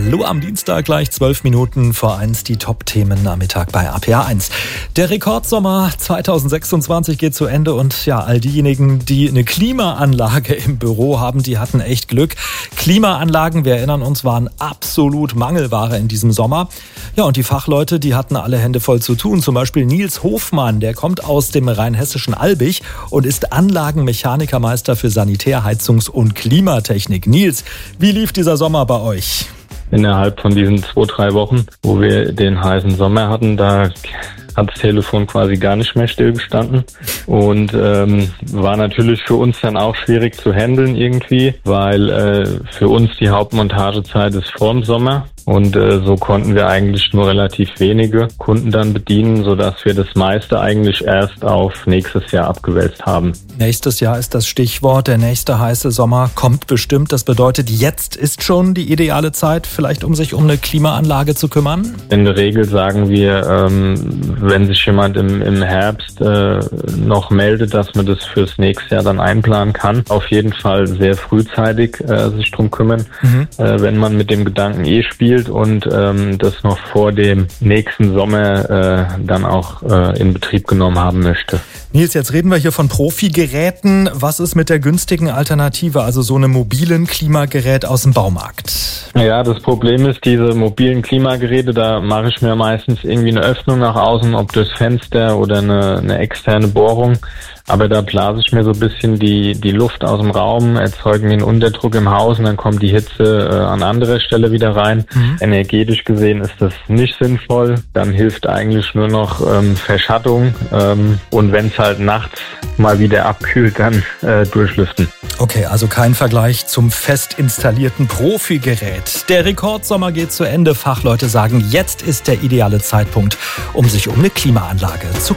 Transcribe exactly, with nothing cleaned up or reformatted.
Hallo am Dienstag, gleich zwölf Minuten vor eins, die Top-Themen am Mittag bei A P A eins. Der Rekordsommer zweitausendsechsundzwanzig geht zu Ende und ja, all diejenigen, die eine Klimaanlage im Büro haben, die hatten echt Glück. Klimaanlagen, wir erinnern uns, waren absolut Mangelware in diesem Sommer. Ja, und die Fachleute, die hatten alle Hände voll zu tun. Zum Beispiel Nils Hofmann, der kommt aus dem rheinhessischen Albig und ist Anlagenmechanikermeister für Sanitär-, Heizungs- und Klimatechnik. Nils, wie lief dieser Sommer bei euch? Innerhalb von diesen zwei, drei Wochen, wo wir den heißen Sommer hatten, da hat das Telefon quasi gar nicht mehr stillgestanden und ähm, war natürlich für uns dann auch schwierig zu handeln irgendwie, weil äh, für uns die Hauptmontagezeit ist vor dem Sommer. Und äh, so konnten wir eigentlich nur relativ wenige Kunden dann bedienen, sodass wir das meiste eigentlich erst auf nächstes Jahr abgewälzt haben. Nächstes Jahr ist das Stichwort. Der nächste heiße Sommer kommt bestimmt. Das bedeutet, jetzt ist schon die ideale Zeit, vielleicht um sich um eine Klimaanlage zu kümmern? In der Regel sagen wir, ähm, wenn sich jemand im, im Herbst äh, noch meldet, dass man das fürs nächste Jahr dann einplanen kann, auf jeden Fall sehr frühzeitig äh, sich drum kümmern, mhm. äh, wenn man mit dem Gedanken eh spielt und ähm, das noch vor dem nächsten Sommer äh, dann auch äh, in Betrieb genommen haben möchte. Nils, jetzt reden wir hier von Profi-Geräten. Was ist mit der günstigen Alternative, also so einem mobilen Klimagerät aus dem Baumarkt? Ja, das Problem ist, diese mobilen Klimageräte, da mache ich mir meistens irgendwie eine Öffnung nach außen, ob durchs Fenster oder eine, eine externe Bohrung. Aber da blase ich mir so ein bisschen die, die Luft aus dem Raum, erzeuge mir einen Unterdruck im Haus und dann kommt die Hitze äh, an anderer Stelle wieder rein. Mhm. Energetisch gesehen ist das nicht sinnvoll. Dann hilft eigentlich nur noch ähm, Verschattung ähm, und wenn es halt nachts mal wieder abkühlt, dann äh, durchlüften. Okay, also kein Vergleich zum fest installierten Profi-Gerät. Der Rekordsommer geht zu Ende. Fachleute sagen, jetzt ist der ideale Zeitpunkt, um sich um eine Klimaanlage zu kümmern.